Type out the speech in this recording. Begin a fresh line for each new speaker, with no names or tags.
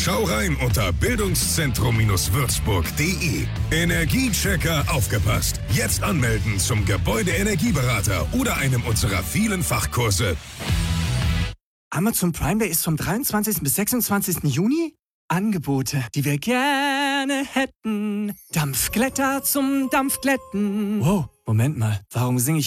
Schau rein unter bildungszentrum-würzburg.de. Energiechecker aufgepasst. Jetzt anmelden zum Gebäudeenergieberater oder einem unserer vielen Fachkurse.
Amazon Prime Day ist vom 23. bis 26. Juni. Angebote, die wir gerne hätten. Dampfglätter zum Dampfglätten. Wow, Moment mal, warum singe ich